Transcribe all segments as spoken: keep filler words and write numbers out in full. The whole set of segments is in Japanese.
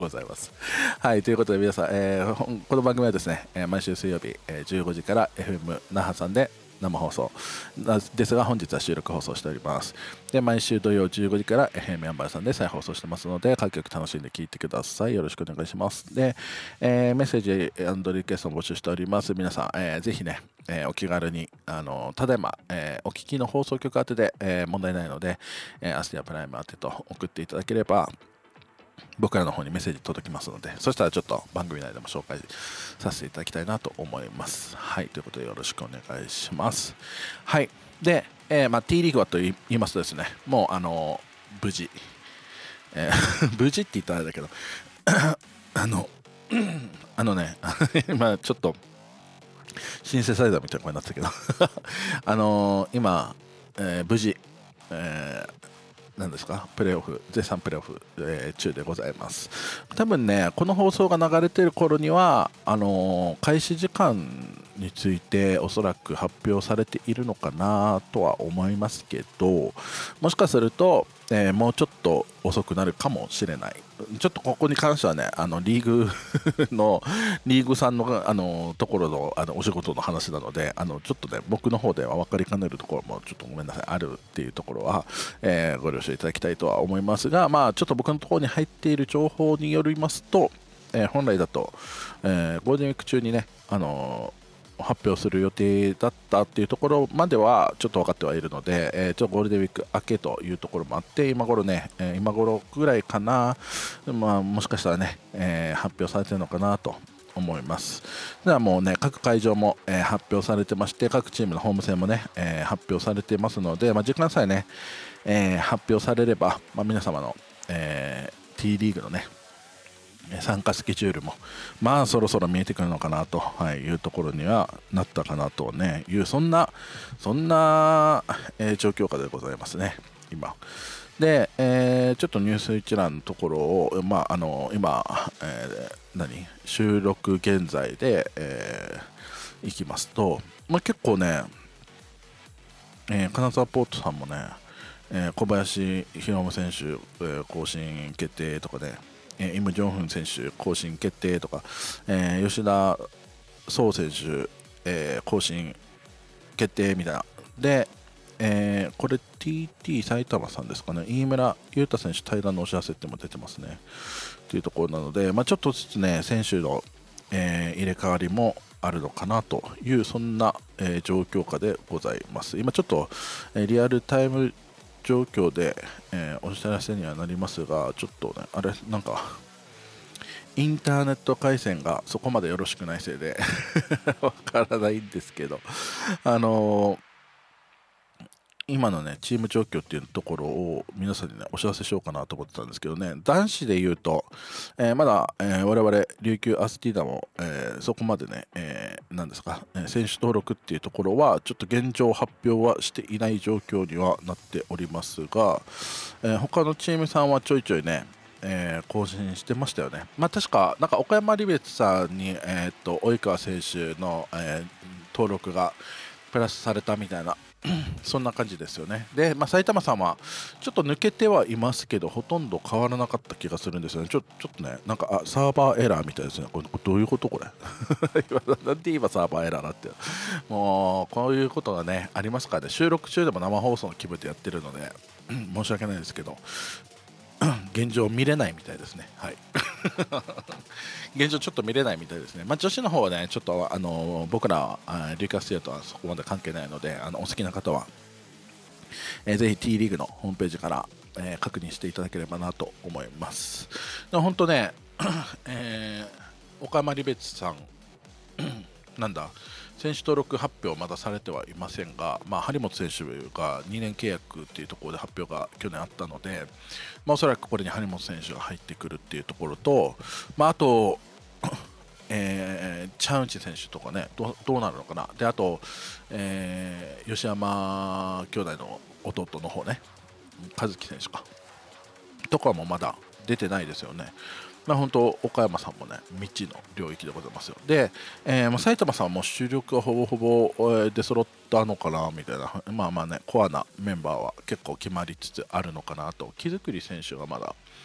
ございます。はい、ということで皆さん、えー、この番組はですね、えー、毎週水曜日、えー、じゅうごじから エフエム 那覇さんで生放送ですが、本日は収録放送しております。で、毎週土曜じゅうごじから エフエム やんばるさんで再放送してますので、各局楽しんで聞いてください。よろしくお願いします。で、えー、メッセージリクエストも募集しております。皆さん、えー、ぜひね、えー、お気軽に、あのただいま、えー、お聞きの放送局宛てで、えー、問題ないので、えー、アスティアプライム宛てと送っていただければ、僕らの方にメッセージ届きますので、そしたらちょっと番組内でも紹介させていただきたいなと思います。はい、ということでよろしくお願いします。はい、で、えーまあ、T リーグはと言いますとですね、もうあの無事、えー無事って言ったらあれだけどあのあのね今ちょっとシンセサイザーみたいな声になったけどあのー、今、えー、無事、えー何ですかプレーオフ絶賛プレーオフ、えー、中でございます。多分ねこの放送が流れている頃にはあのー、開始時間についておそらく発表されているのかなとは思いますけど、もしかすると、えー、もうちょっと遅くなるかもしれない。ちょっとここに関してはねあのリーグのリーグさんのあのところのあのお仕事の話なので、あのちょっとね僕の方では分かりかねるところもちょっとごめんなさいあるっていうところは、えー、ご了承いただきたいとは思いますが、まあちょっと僕のところに入っている情報によりますと、えー、本来だと、えー、ゴールデンウィーク中にねあのー発表する予定だったっていうところまではちょっと分かってはいるので、えー、ちょっとゴールデンウィーク明けというところもあって、今頃ね、えー、今頃ぐらいかな、まあ、もしかしたらね、えー、発表されてるのかなと思います。ではもうね各会場も、えー、発表されてまして、各チームのホーム戦もね、えー、発表されてますので、まあ、時間さえね、えー、発表されれば、まあ、皆様の、えー、T リーグのね参加スケジュールもまあそろそろ見えてくるのかなと、はい、いうところにはなったかなとねいうそんなそんな、えー、状況下でございますね今で、えー、ちょっとニュース一覧のところを、まあ、あの今、えー、何収録現在で、えー、いきますと、まあ、結構ね、えー、金沢ポートさんもね、えー、小林宏夢選手、えー、更新決定とかね、イム・ジョンフン選手更新決定とか、えー、吉田壮選手、えー、更新決定みたいなで、えー、これ ティーティー 埼玉さんですかね、飯村優太選手対談のお知らせっても出てますねというところなので、まあ、ちょっとずつね選手の、えー、入れ替わりもあるのかなというそんな、えー、状況下でございます。今ちょっと、えー、リアルタイム状況で、えー、お知らせにはなりますが、ちょっとねあれなんかインターネット回線がそこまでよろしくないせいでわからないんですけど、あのー、今のねチーム状況っていうところを皆さんにねお知らせしようかなと思ってたんですけどね、男子で言うと、えー、まだ、えー、我々琉球アスティーダも、えー、そこまでね、えー、なんですか、えー、選手登録っていうところはちょっと現状発表はしていない状況にはなっておりますが、えー、他のチームさんはちょいちょいねえー、更新してましたよね。まあ、確かなんか岡山リベツさんに、えー、っと及川選手の、えー、登録がプラスされたみたいなそんな感じですよね。で、まあ、埼玉さんはちょっと抜けてはいますけどほとんど変わらなかった気がするんですよね。ちょちょっとねなんかあサーバーエラーみたいですね。これどういうことこれなんで今サーバーエラーなってもうこういうことがねありますからね。収録中でも生放送の気分でやってるので申し訳ないですけど現状見れないみたいですね。はい現状ちょっと見れないみたいですね。まあ、女子の方はねちょっとあの僕らリューカスティアとはそこまで関係ないので、あのお好きな方は、えー、ぜひ T リーグのホームページから、えー、確認していただければなと思います。でも本当ね、えー、岡山リベツさんなんだ選手登録発表まだされてはいませんが、まあ、張本選手がにねん契約っていうところで発表が去年あったので、まあ、おそらくこれに張本選手が入ってくるっていうところと、まあ、あと、えー、チャウンチ選手とかね ど, どうなるのかな。であと、えー、吉山兄弟の弟の方ね和樹選手かとかもまだ出てないですよね。まあ、本当岡山さんもね未知の領域でございますよ。で、えーまあ、埼玉さんも主力がほぼほぼ、えー、出揃ったのかなみたいな、まあまあねコアなメンバーは結構決まりつつあるのかなと。木造選手がまだ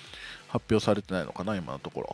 発表されてないのかな今のところ。